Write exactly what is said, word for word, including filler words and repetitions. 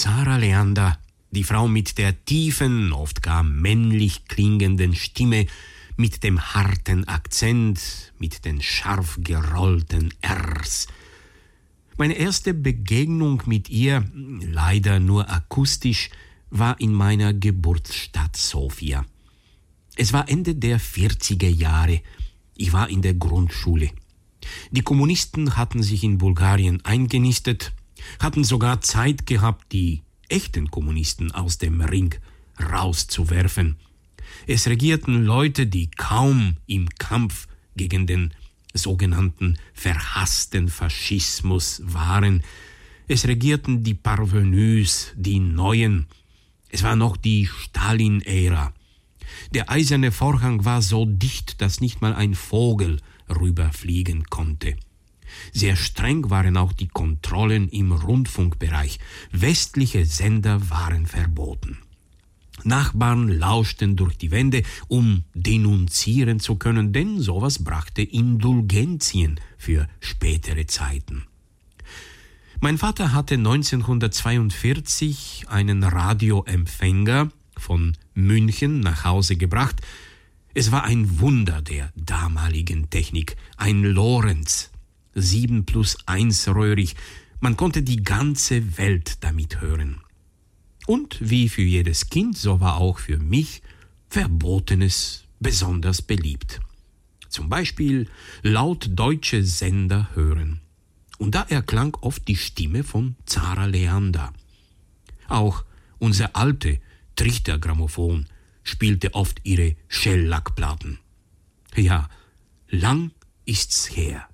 Zara Leander, die Frau mit der tiefen, oft gar männlich klingenden Stimme, mit dem harten Akzent, mit den scharf gerollten R's. Meine erste Begegnung mit ihr, leider nur akustisch, war in meiner Geburtsstadt Sofia. Es war Ende der vierziger Jahre. Ich war in der Grundschule. Die Kommunisten hatten sich in Bulgarien eingenistet, hatten sogar Zeit gehabt, die echten Kommunisten aus dem Ring rauszuwerfen. Es regierten Leute, die kaum im Kampf gegen den sogenannten verhassten Faschismus waren. Es regierten die Parvenus, die Neuen. Es war noch die Stalin-Ära. Der eiserne Vorhang war so dicht, dass nicht mal ein Vogel rüberfliegen konnte. Sehr streng waren auch die Kontrollen im Rundfunkbereich. Westliche Sender waren verboten. Nachbarn lauschten durch die Wände, um denunzieren zu können, denn sowas brachte Indulgenzien für spätere Zeiten. Mein Vater hatte neunzehnhundertzweiundvierzig einen Radioempfänger von München nach Hause gebracht. Es war ein Wunder der damaligen Technik, ein Lorenz, sieben plus eins röhrig. Man konnte die ganze Welt damit hören. Und wie für jedes Kind, so war auch für mich Verbotenes besonders beliebt. Zum Beispiel laut deutsche Sender hören. Und da erklang oft die Stimme von Zara Leander. Auch unser alte Trichtergrammophon spielte oft ihre Schellackplatten. Ja, lang ist's her.